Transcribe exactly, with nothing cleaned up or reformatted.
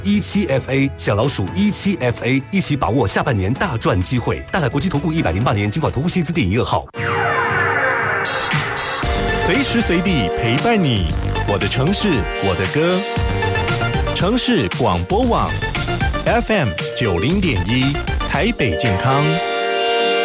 一七 F A 小老鼠一七 F A， 一起把握下半年大赚机会。大海国际投顾一百零八年金管投顾新字第一二号。 随时随地陪伴你，我的城市，我的歌。城市广播网 F M 九零点一，台北健康。